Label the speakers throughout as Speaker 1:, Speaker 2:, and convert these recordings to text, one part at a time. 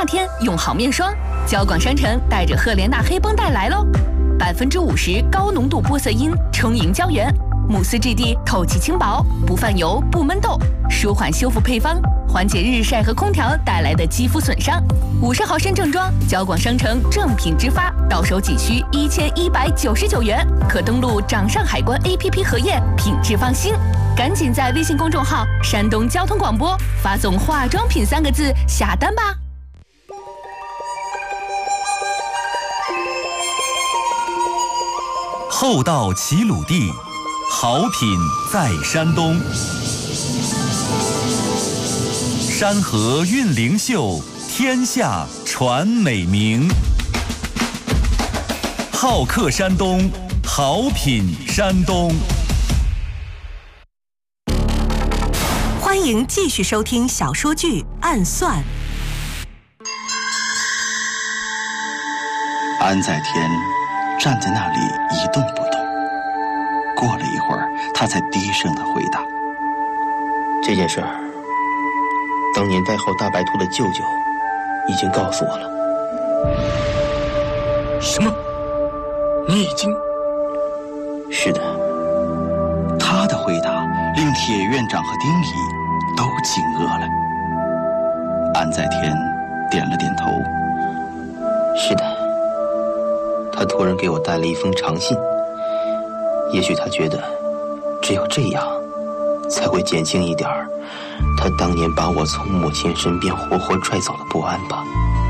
Speaker 1: 夏天用好面霜，交广商城带着赫莲娜黑绷带来喽！50%高浓度玻色因充盈胶原，慕斯质地透气轻薄，不泛油不闷痘，舒缓修复配方，缓解日晒和空调带来的肌肤损伤。50毫升正装，交广商城正品直发，到手仅需1199元，可登录掌上海关 APP 核验，品质放心。赶紧在微信公众号“山东交通广播”发送“化妆品”3个字下单吧。
Speaker 2: 厚道齐鲁地，好品在山东。山河韵灵秀，天下传美名。好客山东，好品山东。
Speaker 3: 欢迎继续收听小说剧《暗算》。
Speaker 4: 安在天站在那里一动不动，过了一会儿，他才低声地回答：“
Speaker 5: 这件事儿，当年代号大白兔的舅舅已经告诉我了。”
Speaker 6: 什么？你已经？
Speaker 5: 是的。
Speaker 4: 他的回答令铁院长和丁乙都惊愕了。安在天点了点头：“
Speaker 5: 是的。他托人给我带了一封长信，也许他觉得只有这样才会减轻一点他当年把我从母亲身边活活拽走的不安吧。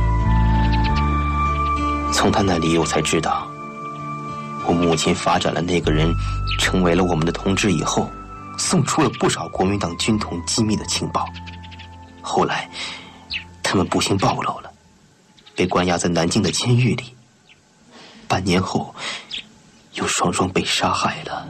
Speaker 5: 从他那里我才知道，我母亲发展了那个人成为了我们的同志以后，送出了不少国民党军统机密的情报。后来他们不幸暴露了，被关押在南京的监狱里。半年后又双双被杀害了。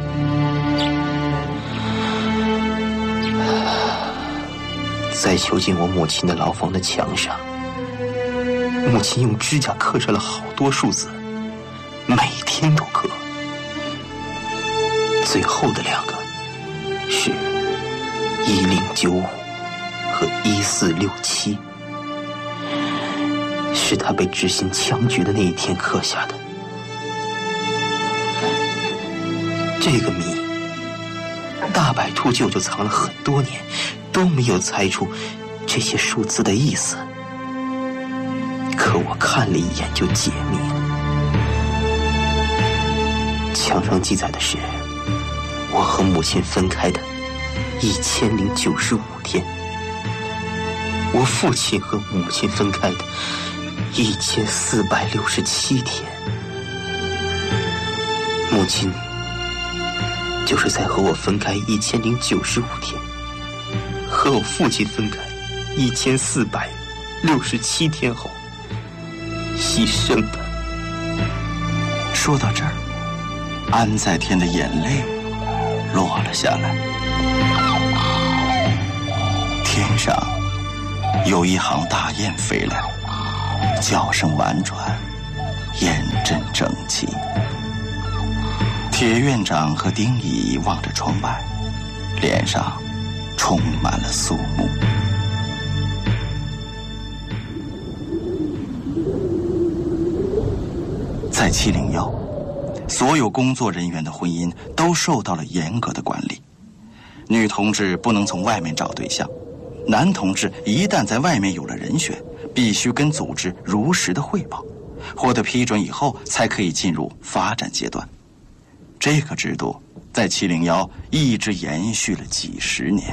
Speaker 5: 在囚禁我母亲的牢房的墙上，母亲用指甲刻上了好多数字，每天都刻。最后的2个是1095和1467，是他被执行枪决的那一天刻下的。这个谜，大白兔舅舅藏了很多年，都没有猜出这些数字的意思。可我看了一眼就解密了。墙上记载的是我和母亲分开的1095天，我父亲和母亲分开的1467天。母亲就是在和我分开1095天，和我父亲分开1467天后牺牲的。
Speaker 4: 说到这儿，安在天的眼泪落了下来。天上有一行大雁飞来，叫声婉转，雁阵整齐。铁院长和丁乙望着窗外，脸上充满了肃穆。在701，所有工作人员的婚姻都受到了严格的管理。女同志不能从外面找对象，男同志一旦在外面有了人选，必须跟组织如实的汇报，获得批准以后才可以进入发展阶段。这个制度在701一直延续了几十年。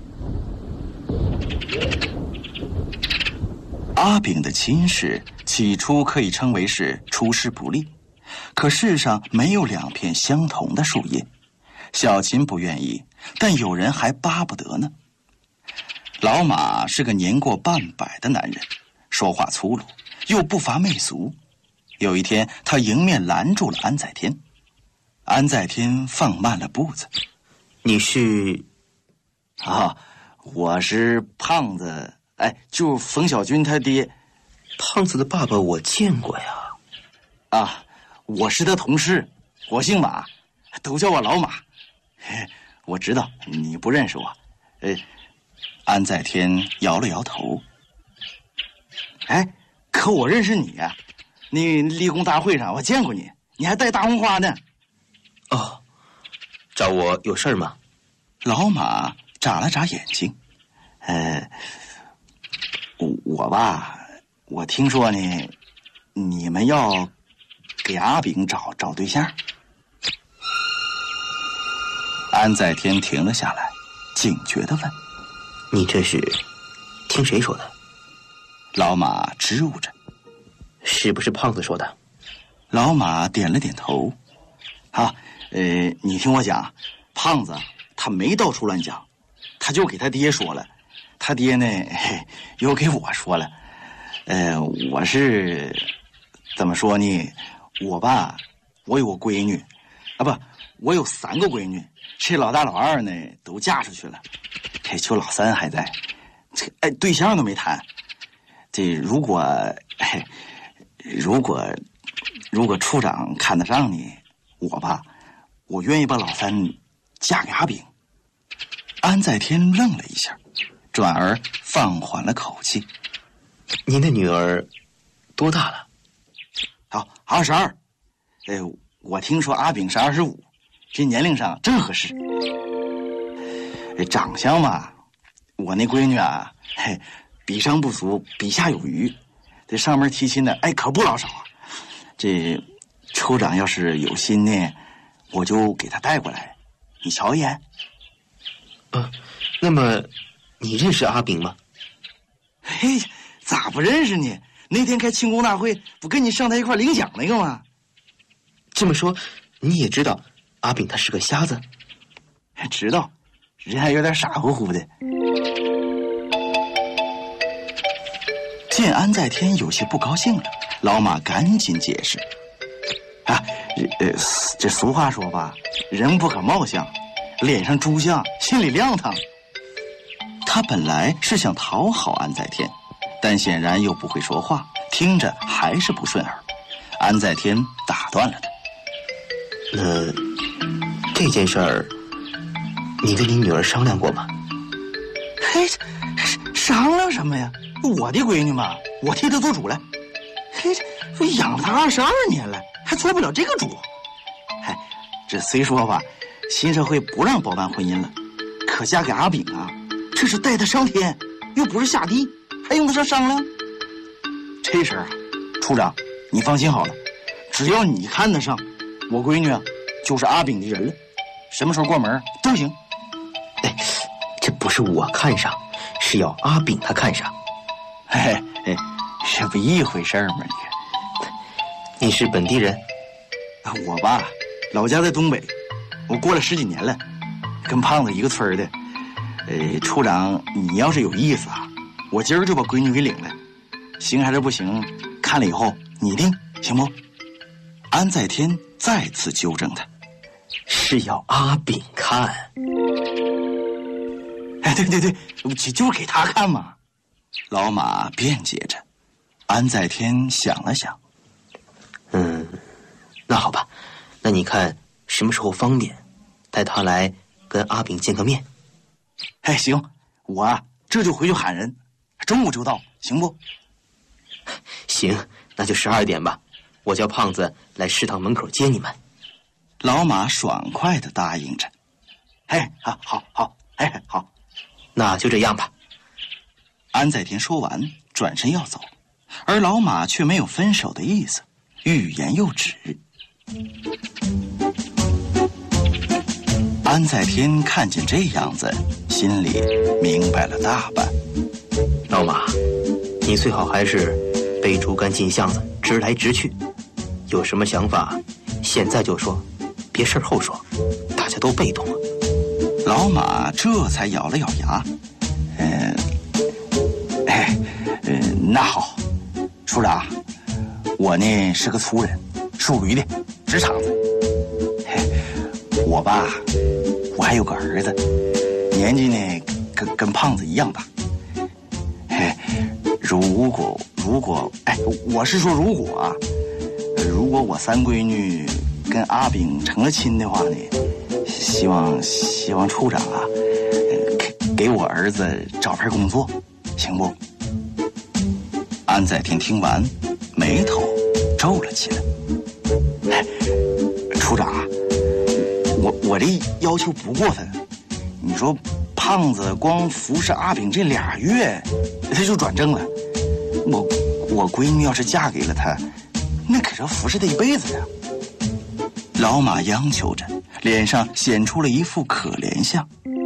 Speaker 4: 阿炳的亲事起初可以称为是出师不利，可世上没有2片相同的树叶。小秦不愿意，但有人还巴不得呢。老马是个年过半百的男人，说话粗鲁，又不乏媚俗。有一天，他迎面拦住了安在天。安在天放慢了步子：“
Speaker 5: 你是？”“
Speaker 4: 啊，我是胖子，就冯小军他爹。”“
Speaker 5: 胖子的爸爸我见过呀。”“
Speaker 4: 啊，我是他同事，我姓马，都叫我老马。我知道你不认识我。”安在天摇了摇头。 哎，可我认识你啊，那立功大会上我见过你，你还戴大红花呢。
Speaker 5: 哦，找我有事儿吗？
Speaker 4: 老马眨了眨眼睛，我吧，我听说呢，你们要给阿炳找对象。安在天停了下来，警觉地问：“
Speaker 5: 你这是听谁说的？”
Speaker 4: 老马支吾着：“
Speaker 5: 是不是胖子说的？”
Speaker 4: 老马点了点头。好，你听我讲，胖子他没到处乱讲，他就给他爹说了，他爹呢又给我说了。我是怎么说呢？我吧，我有个闺女，啊不，我有3个闺女，这老大老二呢都嫁出去了，这就老3还在，这对象都没谈。这如果处长看得上你，我吧，我愿意把老3嫁给阿炳。安在天愣了一下，转而放缓了口气。
Speaker 5: 您的女儿多大了？
Speaker 4: 好，22。我听说阿炳是25，这年龄上正合适。长相嘛，我那闺女啊，比上不足，比下有余。这上门提亲的，可不老少啊。这处长要是有心呢，我就给他带过来，你瞧一眼。
Speaker 5: 那么你认识阿炳吗？
Speaker 4: 嘿，咋不认识呢？那天开庆功大会，不跟你上台一块领奖那个吗？
Speaker 5: 这么说，你也知道阿炳他是个瞎子？
Speaker 4: 知道，人还有点傻乎乎的。见安在天有些不高兴了，老马赶紧解释：“这俗话说吧，人不可貌相，脸上猪相，心里亮堂。”他本来是想讨好安在天，但显然又不会说话，听着还是不顺耳。安在天打断了他：“
Speaker 5: 那这件事儿，你跟你女儿商量过吗？”
Speaker 4: 商量什么呀？我的闺女嘛，我替她做主了。这养了她22年了，还做不了这个主。这虽说吧，新社会不让包办婚姻了，可嫁给阿炳啊，这是带他上天，又不是下地，还用得上商量？这事儿啊，处长你放心好了，只要你看得上，我闺女啊就是阿炳的人了，什么时候过门都行。
Speaker 5: 这不是我看上，是要阿炳他看上。
Speaker 4: 这不一回事吗？
Speaker 5: 你是本地人？
Speaker 4: 我吧，老家在东北，我过了10几年了，跟胖子一个村的。处长，你要是有意思啊，我今儿就把闺女给领来，行还是不行，看了以后你定，行不？安在天再次纠正他，
Speaker 5: 是要阿炳看。
Speaker 4: 对，就是给他看嘛。老马辩解着。安在天想了想，
Speaker 5: 那好吧，那你看什么时候方便，带他来跟阿炳见个面。
Speaker 4: 行，我这就回去喊人，中午就到，行不？
Speaker 5: 行，那就12点吧，我叫胖子来食堂门口接你们。
Speaker 4: 老马爽快地答应着。好，
Speaker 5: 那就这样吧。
Speaker 4: 安在天说完，转身要走，而老马却没有分手的意思，欲言又止。安在天看见这样子，心里明白了大半。
Speaker 5: 老马，你最好还是背竹竿进巷子，直来直去。有什么想法，现在就说，别事后说，大家都被动了。
Speaker 4: 老马这才咬了咬牙，那好，处长，我呢是个粗人，属驴的，直肠子。我吧，我还有个儿子，年纪呢跟胖子一样大。如果，我是说如果啊，如果我3闺女跟阿炳成了亲的话呢，希望处长啊，给我儿子找份工作，行不？ 安在天听完，眉头皱了起来。哎，处长啊，我这要求不过分。你说胖子光服侍阿炳这2月，他就转正了。我闺女要是嫁给了他，那可是服侍他一辈子呀。老马央求着，脸上显出了一副可怜相。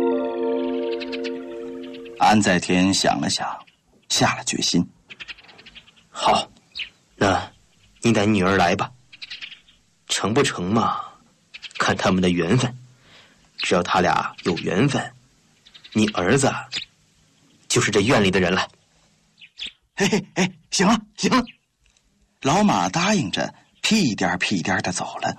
Speaker 4: 安在天想了想，下了决心。
Speaker 5: 好，那你带女儿来吧。成不成嘛，看他们的缘分。只要他俩有缘分，你儿子就是这院里的人了。
Speaker 4: 嘿嘿哎，行了行了，老马答应着，屁颠屁颠的走了。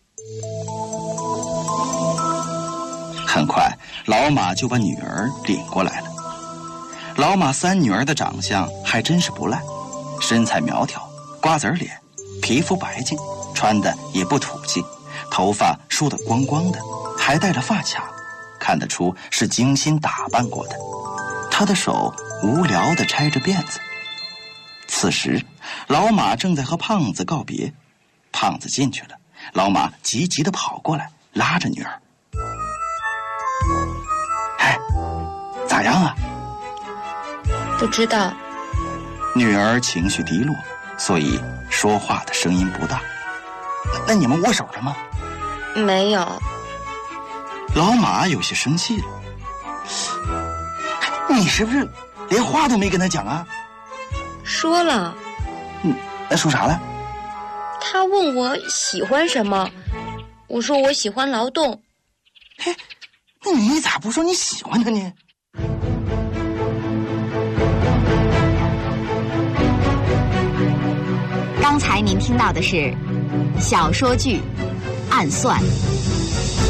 Speaker 4: 很快，老马就把女儿领过来了。老马3女儿的长相还真是不赖，身材苗条，瓜子脸，皮肤白净，穿的也不土气，头发梳得光光的，还带着发卡，看得出是精心打扮过的。他的手无聊地拆着辫子。此时，老马正在和胖子告别，胖子进去了，老马急急地跑过来，拉着女儿。哎，咋样啊？
Speaker 7: 不知道。
Speaker 4: 女儿情绪低落，所以说话的声音不大。那你们握手了吗？
Speaker 7: 没有。
Speaker 4: 老马有些生气了。你是不是连话都没跟他讲啊？
Speaker 7: 说了。
Speaker 4: 那说啥了？
Speaker 7: 他问我喜欢什么，我说我喜欢劳动。
Speaker 4: 嘿，那你咋不说你喜欢他呢？
Speaker 8: 刚才您听到的是小说剧《暗算》。